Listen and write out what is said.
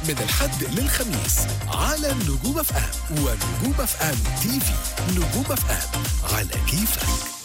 من الحد للخميس على نجوم اف ام ونجوم اف ام تي في. نجوم اف ام على كيفك.